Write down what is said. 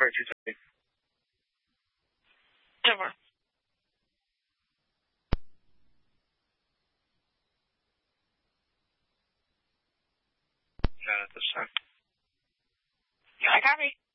sorry, 2 seconds. Over. Not at this time. I copy.